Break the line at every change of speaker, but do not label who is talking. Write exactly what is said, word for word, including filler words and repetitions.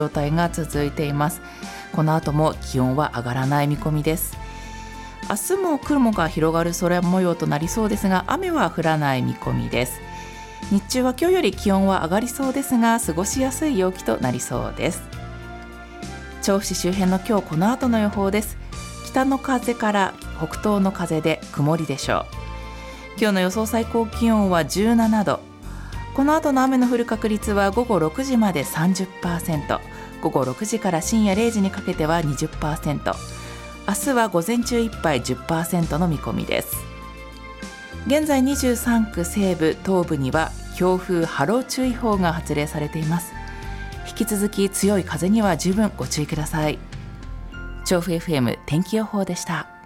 状態が続いています。この後も気温は上がらない見込みです。明日も雲が広がる空模様となりそうですが、雨は降らない見込みです。日中は今日より気温は上がりそうですが、過ごしやすい陽気となりそうです。調布市周辺の今日この後の予報です。北の風から北東の風で曇りでしょう。今日の予想最高気温はじゅうななど。この後の雨の降る確率は午後ろくじまで さんじゅっパーセント、午後ろくじから深夜れいじにかけては にじゅっパーセント、明日は午前中いっぱい じゅっパーセント の見込みです。現在にじゅうさんく西部東部には強風波浪注意報が発令されています。引き続き強い風には十分ご注意ください。調布 エフエム 天気予報でした。